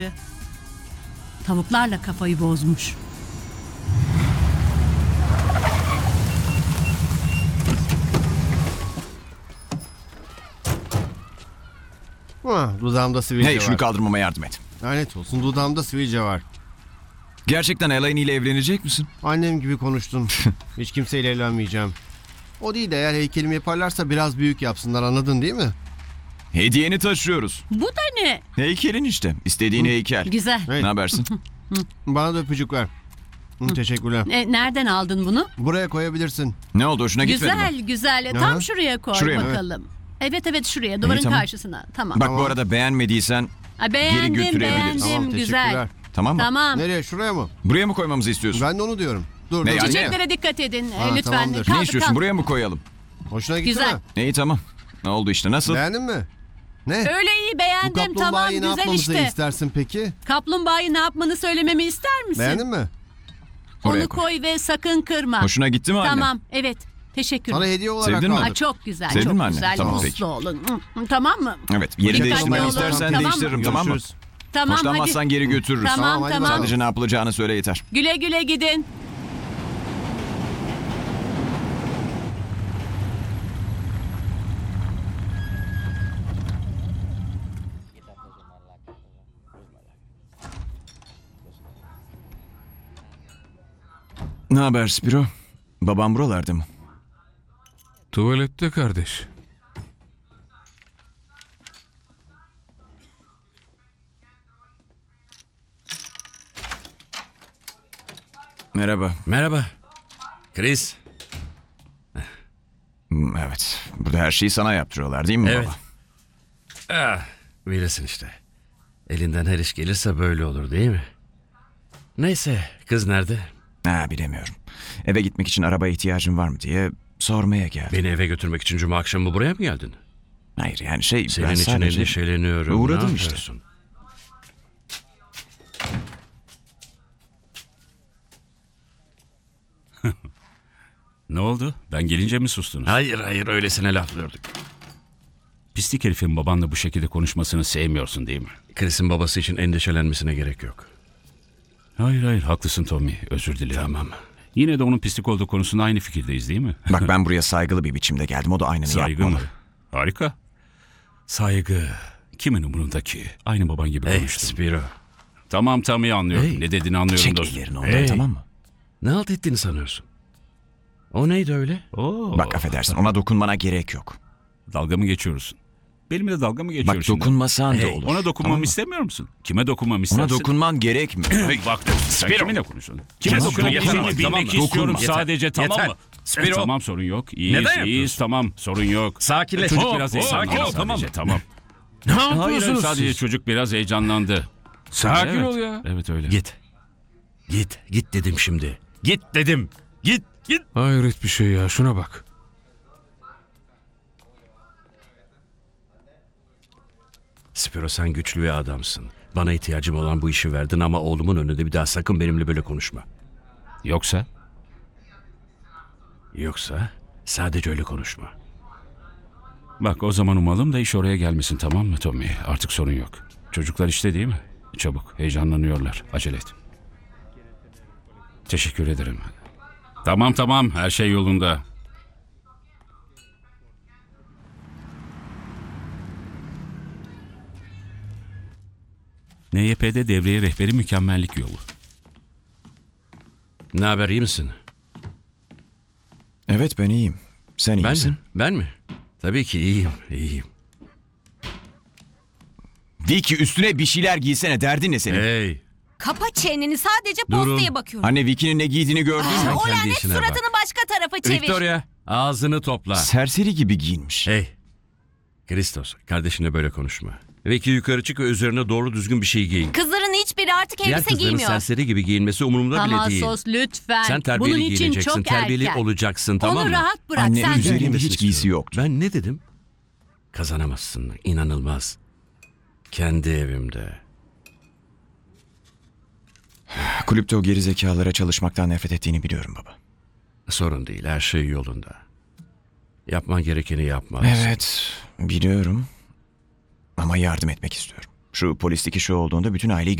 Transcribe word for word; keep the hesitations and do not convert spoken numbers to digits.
Tavuklarla kafayı bozmuş. Ha, dudağımda sivilce Hey var. şunu kaldırmama yardım et. Lanet olsun, dudağımda sivilce var. Gerçekten Elaine ile evlenecek misin? Annem gibi konuştun. Hiç kimseyle evlenmeyeceğim. O değil de eğer heykelimi yaparlarsa biraz büyük yapsınlar, anladın değil mi? Hediyeni taşıyoruz. Bu da ne? Heykelin işte. İstediğin heykel. Güzel. Hey, Ne habersin? bana da öpücük ver. Hı, teşekkürler. E, nereden aldın bunu? Buraya koyabilirsin. Ne oldu hoşuna gitmedi mi? Güzel güzel. Aha. Tam şuraya koy Şuraya mı? bakalım. Evet evet şuraya, duvarın tamam. karşısına. Tamam. Bak Tamam. bu arada beğenmediysen Ha, beğendim götürebiliriz. beğendim Tamam, güzel. teşekkürler. tamam mı? Tamam. Nereye, şuraya mı? Buraya mı koymamızı istiyorsun? Ben de onu diyorum. Dur, Ne dur. yani? Çiçeklere dikkat edin. E, Ha, lütfen. tamamdır. Kaldı, Ne istiyorsun? kaldı. Buraya mı koyalım? Hoşuna gitti Güzel. mi? İyi tamam. Ne oldu işte nasıl? Beğendin mi? Ne? Öyle iyi Bu beğendim. Tamam kaplumbağayı ne güzel yapmamızı işte. istersin peki? Kaplumbağayı ne yapmanı söylememi ister misin? Beğendin mi? Onu Oraya koy. koy. ve sakın kırma. Hoşuna gitti mi anne? Tamam evet. Teşekkür Sana ederim. hediye olarak Sevdin mi? aldım. Ha, çok güzel. Sevdin çok mi anne? güzel. Tamam, Uslu peki. olun. Hı, hı, Tamam mı? Evet. Yeri Dikkatli değiştirmeni olun, istersen tamam mı? değiştiririm tamam mı? Görüşürüz. Tamam Hoşlanmazsan hadi. geri götürürüz. Tamam Tamam, hadi tamam. bakalım. Sadece ne yapılacağını söyle yeter. Güle güle gidin. Ne haber Spiro? Babam buralarda mı? Tuvalette kardeş. Merhaba. Merhaba. Chris. Hmm, Evet. Burada her şeyi sana yaptırıyorlar değil mi Evet. baba? Ah, bilirsin işte. Elinden her iş gelirse böyle olur değil mi? Neyse, kız nerede? Ha bilemiyorum. Eve gitmek için arabaya ihtiyacın var mı diye sormaya geldim. Beni eve götürmek için cuma akşamı buraya mı geldin? Hayır yani şey Senin ben için sadece... endişeleniyorum. Uğradım Ne işte. yapıyorsun? Ne oldu? Ben gelince mi sustunuz? Hayır hayır öylesine laflıyorduk. Pislik herifin babanla bu şekilde konuşmasını sevmiyorsun değil mi? Chris'in babası için endişelenmesine gerek yok. Hayır hayır haklısın Tommy. Özür dilerim. Tamam. Yine de onun pislik olduğu konusunda aynı fikirdeyiz değil mi? Bak ben buraya saygılı bir biçimde geldim. O da aynını Saygı yapmalı. mı? Harika. Saygı. Kimin umurunda ki? Aynı baban gibi Hey konuştun. Spiro. Tamam tamam iyi anlıyorum. Hey. Ne dediğini anlıyorum Çek dostum. ellerini ondan Hey. tamam mı? Ne halt ettiğini sanıyorsun? O neydi öyle? Oo, Bak affedersin ona dokunmana gerek yok. dalga mı geçiyorsun? Benimle dalga mı geçiyorsun? Bak şimdi? dokunmasan da Hey, olur. Ona dokunmamı tamam mı? istemiyor musun? Kime dokunmamı Ona istersin? dokunman gerekmiyor. Hey, bak dostum, sen Spiro. kiminle konuşuyorsun? Kime Kes dokunabileceğimi şunu, yeter. bilmek Tamam mı? istiyorum Dokunma. sadece Yeter. tamam mı? Spiro. E, tamam sorun yok. İyiyiz Neden iyiyiz yapıyorsun? tamam sorun yok. Sakinleş. Çocuk Hop, biraz hop, heyecanlandı sakin ol, sadece tamam mı? tamam. Ne Hayır, hayır, yapıyorsunuz sadece siz? çocuk biraz heyecanlandı. Sakin Evet, ol ya. Evet öyle. Git. Git. Git dedim şimdi. Git dedim. Git. Git. Hayret bir şey ya, şuna bak. Spiro sen güçlü bir adamsın. Bana ihtiyacım olan bu işi verdin ama oğlumun önünde bir daha sakın benimle böyle konuşma. Yoksa? Yoksa sadece öyle konuşma. Bak o zaman umalım da iş oraya gelmesin tamam mı Tommy? Artık sorun yok. Çocuklar işte değil mi? Çabuk heyecanlanıyorlar. Acele et. Teşekkür ederim. Tamam tamam her şey yolunda. N Y P'de devreye rehberi mükemmellik yolu. Ne haber, iyi misin? Evet ben iyiyim. Sen iyi Ben misin? mi? Ben mi? Tabii ki iyiyim. iyiyim. Vicky üstüne bir şeyler giysene. Derdin ne senin? Hey. Kapa çeneni, sadece Durun. postaya bakıyorum. Anne Vicky'nin ne giydiğini gördün mü? Sen o kendi lanet işine suratını bak. başka tarafa çevir. Victoria, ağzını topla. Serseri gibi giyinmiş. Hey. Christos, kardeşinle böyle konuşma. Vicky yukarı çık ve üzerine doğru düzgün bir şey giyin. Kızların hiçbiri artık Diğer elbise kızların giymiyor. serseri gibi giyinmesi umurumda bile değil. Tamasos lütfen. Sen terbiyeli Bunun için giyineceksin, çok terbiyeli erken. olacaksın, tamam Onu mı? rahat bırak. Anne sen de. üzerinde Giyinmesini hiç giysi istiyorum. yoktu. Ben ne dedim? Kazanamazsın, inanılmaz. Kendi evimde. Kulüpte o geri zekalara çalışmaktan nefret ettiğini biliyorum baba. Sorun değil, her şey yolunda. Yapman gerekeni yapmalısın. Evet biliyorum. Ama yardım etmek istiyorum. Şu polislik işi olduğunda bütün aileyi